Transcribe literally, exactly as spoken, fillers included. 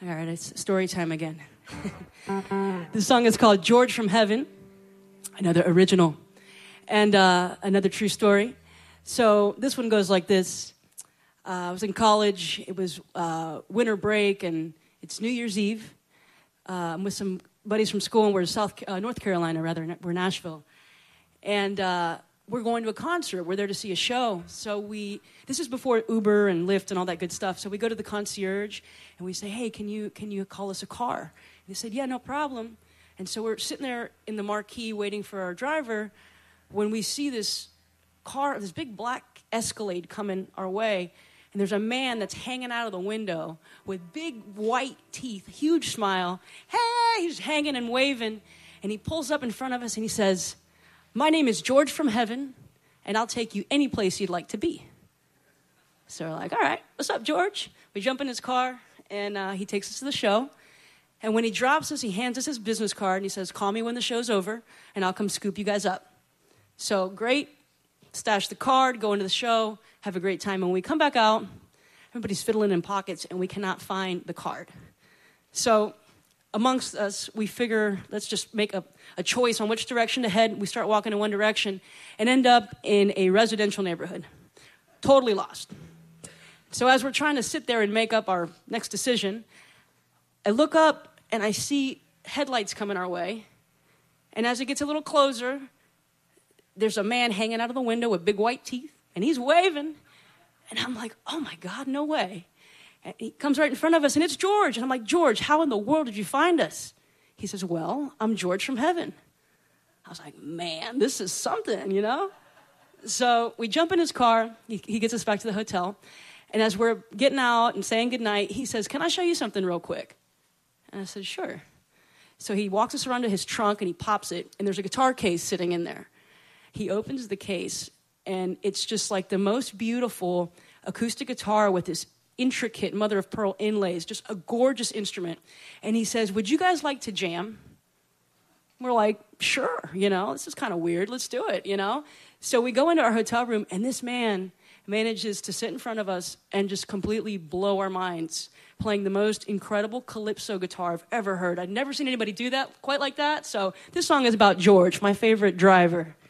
All right, it's story time again. This song is called George from Heaven, another original, and uh, another true story. So this one goes like this. Uh, I was in college. It was uh, winter break, and it's New Year's Eve. Uh, I'm with some buddies from school, and we're in South, uh, North Carolina, rather. We're in Nashville. And uh, we're going to a concert. We're there to see a show. So we, this is before Uber and Lyft and all that good stuff. So we go to the concierge, and we say, hey, can you can you call us a car? And they said, yeah, no problem. And so we're sitting there in the marquee waiting for our driver when we see this car, this big black Escalade coming our way, and there's a man that's hanging out of the window with big white teeth, huge smile. Hey, he's hanging and waving, and he pulls up in front of us, and he says, my name is George from Heaven, and I'll take you any place you'd like to be. So we're like, all right, what's up, George? We jump in his car, and uh, he takes us to the show. And when he drops us, he hands us his business card, and he says, call me when the show's over, and I'll come scoop you guys up. So great, stash the card, go into the show, have a great time. And when we come back out, everybody's fiddling in pockets, and we cannot find the card. So amongst us, we figure, let's just make a, a choice on which direction to head. We start walking in one direction and end up in a residential neighborhood, totally lost. So as we're trying to sit there and make up our next decision, I look up and I see headlights coming our way. And as it gets a little closer, there's a man hanging out of the window with big white teeth, and he's waving. And I'm like, oh my God, no way. And he comes right in front of us, and it's George. And I'm like, George, how in the world did you find us? He says, well, I'm George from Heaven. I was like, man, this is something, you know? So we jump in his car. He, he gets us back to the hotel. And as we're getting out and saying goodnight, he says, can I show you something real quick? And I said, sure. So he walks us around to his trunk, and he pops it, and there's a guitar case sitting in there. He opens the case, and it's just like the most beautiful acoustic guitar with this intricate mother-of-pearl inlays, just a gorgeous instrument. And he says, would you guys like to jam? We're like, sure, you know, this is kind of weird. Let's do it, you know? So we go into our hotel room, and this man manages to sit in front of us and just completely blow our minds, playing the most incredible calypso guitar I've ever heard. I'd never seen anybody do that quite like that. So this song is about George, my favorite driver.